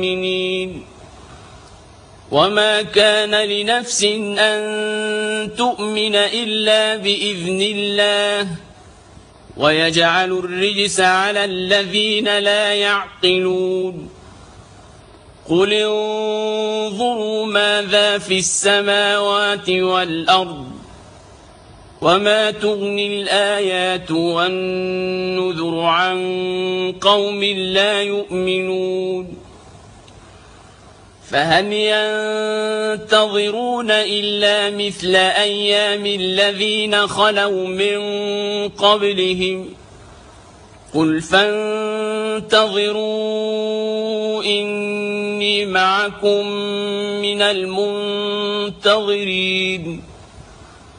المؤمنين وما كان لنفس أن تؤمن إلا بإذن الله ويجعل الرجس على الذين لا يعقلون قل انظروا ماذا في السماوات والأرض وما تغني الآيات والنذر عن قوم لا يؤمنون فهل ينتظرون إلا مثل أيام الذين خلوا من قبلهم قل فانتظروا إني معكم من المنتظرين